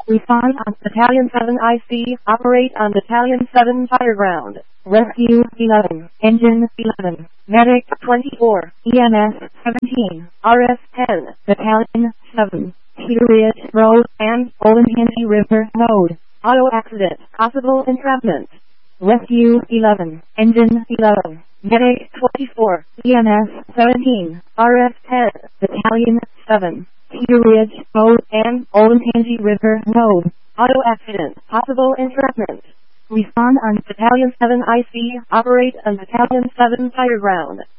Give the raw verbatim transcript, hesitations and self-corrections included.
Respond on Battalion seven I C. Operate on Battalion seven Fireground. Rescue eleven. Engine eleven. Medic twenty-four. E M S seventeen. R S ten. Battalion seven. Cedar Ridge Road and Olentangy River Road. Auto accident. Possible entrapment. Rescue eleven. Engine eleven. Medic twenty-four. E M S seventeen. R S ten. Battalion seven. Cedar Ridge Road and Olentangy River Road. Auto accident. Possible entrapment. Respond on Battalion seven I C. Operate on Battalion seven Fireground.